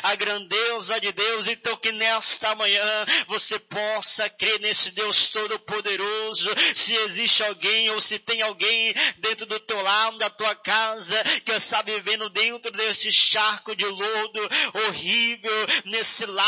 a grandeza de Deus. Então que nesta manhã você possa crer nesse Deus Todo-Poderoso. Se existe alguém ou se tem alguém dentro do teu lar, da tua casa, que está vivendo dentro desse charco de lodo horrível, nesse lar